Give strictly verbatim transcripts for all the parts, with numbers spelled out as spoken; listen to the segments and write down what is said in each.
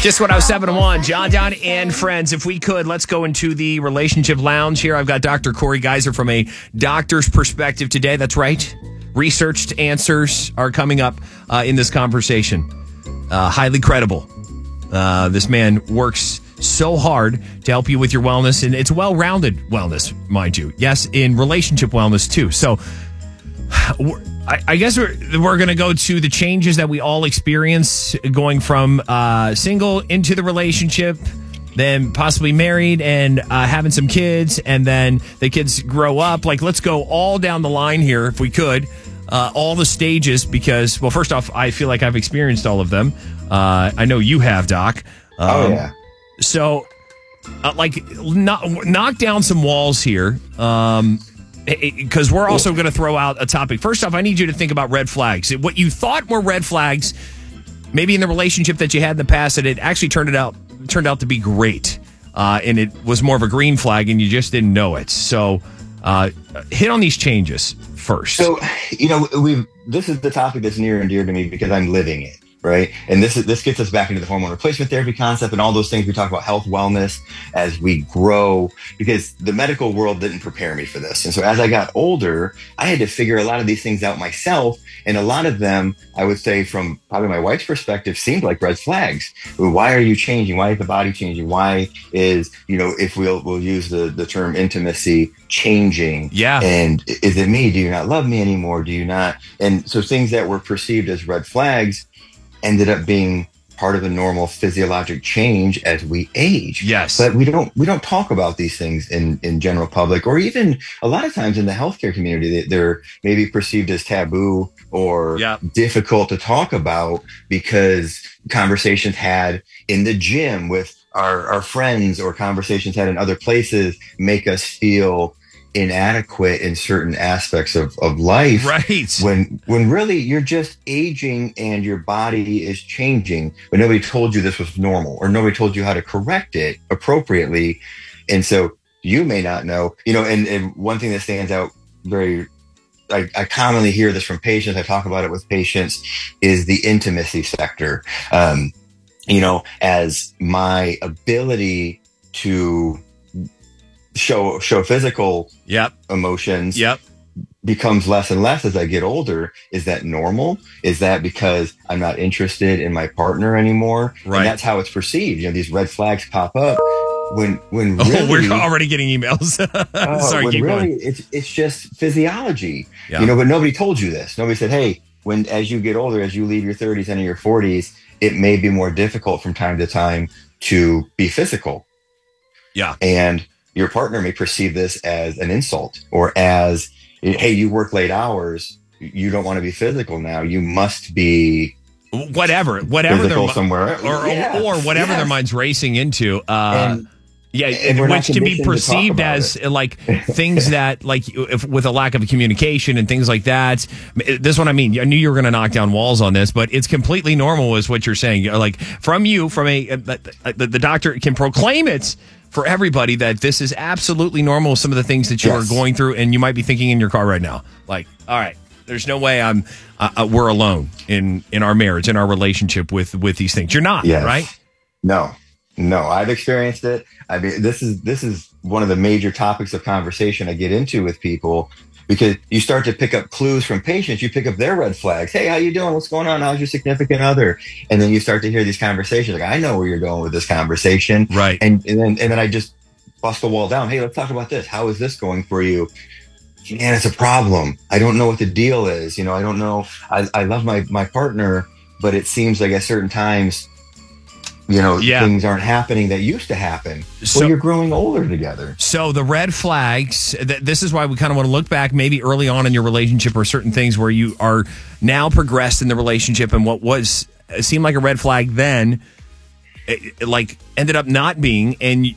Just what I was seven to one. John Down and friends. If we could, let's go into the relationship lounge here. I've got Doctor Corey Geiser from a doctor's perspective today. That's right. Researched answers are coming up uh, in this conversation. Uh, highly credible. Uh, this man works so hard to help you with your wellness, and it's well-rounded wellness, mind you. Yes, in relationship wellness too. So I, I guess we're, we're going to go to the changes that we all experience going from uh, single into the relationship, then possibly married and uh, having some kids, and then the kids grow up. Like, let's go all down the line here, if we could, uh, all the stages, because, well, first off, I feel like I've experienced all of them. Uh, I know you have, Doc. Um, oh, yeah. So, uh, like, knock, knock down some walls here. Um Because we're also going to throw out a topic. First off, I need you to think about red flags. What you thought were red flags, maybe in the relationship that you had in the past, that it actually turned it out turned out to be great, uh, and it was more of a green flag, and you just didn't know it. So, uh, hit on these changes first. So, you know, we've this is the topic that's near and dear to me because I'm living it. Right. And this is this gets us back into the hormone replacement therapy concept and all those things. We talk about health, wellness as we grow, because the medical world didn't prepare me for this. And so as I got older, I had to figure a lot of these things out myself. And a lot of them, I would say, from probably my wife's perspective, seemed like red flags. Why are you changing? Why is the body changing? Why is, you know, if we'll we'll use the, the term intimacy, changing? Yeah. And is it me? Do you not love me anymore? Do you not? And so things that were perceived as red flags ended up being part of a normal physiologic change as we age. Yes. But we don't we don't talk about these things in, in general public, or even a lot of times in the healthcare community. They're maybe perceived as taboo or yeah. difficult to talk about because conversations had in the gym with our, our friends or conversations had in other places make us feel inadequate in certain aspects of, of life. Right. When when really you're just aging and your body is changing, but nobody told you this was normal, or nobody told you how to correct it appropriately. And so you may not know, you know, and, and one thing that stands out very, I, I commonly hear this from patients, I talk about it with patients, is the intimacy sector. Um, you know, as my ability to show show physical yep. emotions yep. becomes less and less as I get older. Is that normal? Is that because I'm not interested in my partner anymore? Right. And that's how it's perceived. You know, these red flags pop up when when really, oh, we're already getting emails. uh, Sorry, when keep really going. it's it's just physiology. Yeah. You know, but nobody told you this. Nobody said, hey, when as you get older, as you leave your thirties and your forties, it may be more difficult from time to time to be physical. Yeah. And your partner may perceive this as an insult, or as, hey, you work late hours, you don't want to be physical now, you must be whatever, whatever physical their, somewhere, or, yeah. or whatever yes. their mind's racing into. Uh, and, yeah, and which can be perceived as it. like things that, like, if, with a lack of communication and things like that. This one, I mean, I knew you were going to knock down walls on this, but it's completely normal, is what you're saying. Like, from you, from a, a the, the doctor can proclaim it for everybody that this is absolutely normal, some of the things that you yes. are going through, and you might be thinking in your car right now, like, all right, there's no way I'm uh, we're alone in in our marriage, in our relationship with with these things. You're not, yes. right? No, no, I've experienced it. I mean, this is this is one of the major topics of conversation I get into with people, because you start to pick up clues from patients. You pick up their red flags. Hey, how you doing? What's going on? How's your significant other? And then you start to hear these conversations. Like, I know where you're going with this conversation. Right. And, and then and then I just bust the wall down. Hey, let's talk about this. How is this going for you? Man, it's a problem. I don't know what the deal is. You know, I don't know. I, I love my, my partner, but it seems like at certain times, you know, yeah. things aren't happening that used to happen. So well, you're growing older together. So the red flags, th- this is why we kind of want to look back maybe early on in your relationship, or certain things where you are now progressed in the relationship, and what was seemed like a red flag then, it, it, like ended up not being, and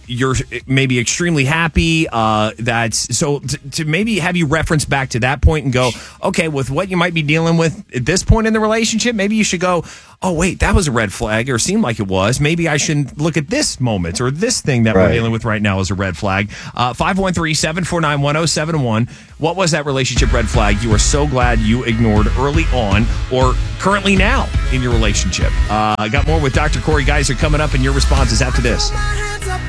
you're maybe extremely happy. Uh, that's so to, to maybe have you reference back to that point and go, okay, with what you might be dealing with at this point in the relationship, maybe you should go, oh, wait, that was a red flag or seemed like it was. Maybe I should look at this moment or this thing that right. we're dealing with right now as a red flag. Uh, five one three, seven four nine, one oh seven one. What was that relationship red flag you are so glad you ignored early on or currently now in your relationship? Uh, I got more with Doctor Corey Geiser coming up, and your responses after this.